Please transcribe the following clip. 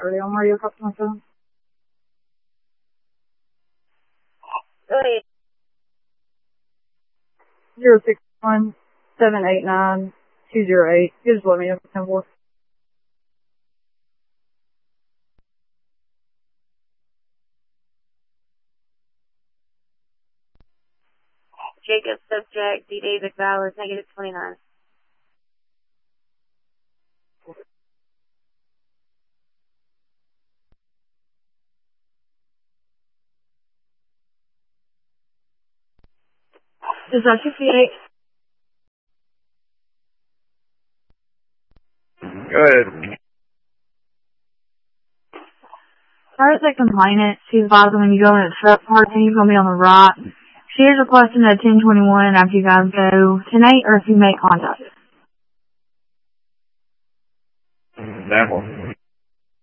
early on radio cups on my phone. Go ahead. 061-789-208. You just let me know if it's 10-4. Jacob, subject, D. David Bowers, -29. Is that 58? Go ahead. First, a complainant. She's advising when you go in the truck parking, you're going to be on the right. She is requesting a 1021 after you guys go tonight or if you make contact. Example.